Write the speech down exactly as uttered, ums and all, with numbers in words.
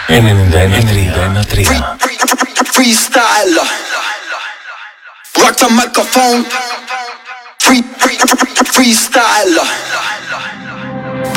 ενενήντα ένα τρία. Freestyle. Rock the microphone. Free, free, free, freestyle.